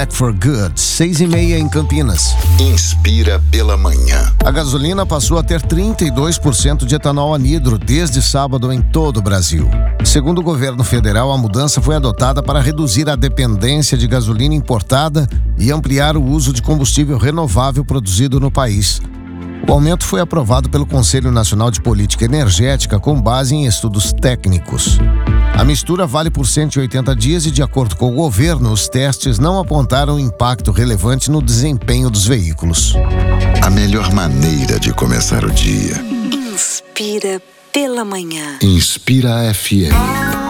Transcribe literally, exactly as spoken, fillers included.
Back for Good, seis e meia em Campinas. Inspira pela manhã. A gasolina passou a ter trinta e dois por cento de etanol anidro desde sábado em todo o Brasil. Segundo o governo federal, a mudança foi adotada para reduzir a dependência de gasolina importada e ampliar o uso de combustível renovável produzido no país. O aumento foi aprovado pelo Conselho Nacional de Política Energética com base em estudos técnicos. A mistura vale por cento e oitenta dias e, de acordo com o governo, os testes não apontaram impacto relevante no desempenho dos veículos. A melhor maneira de começar o dia. Inspira pela manhã. Inspira F M.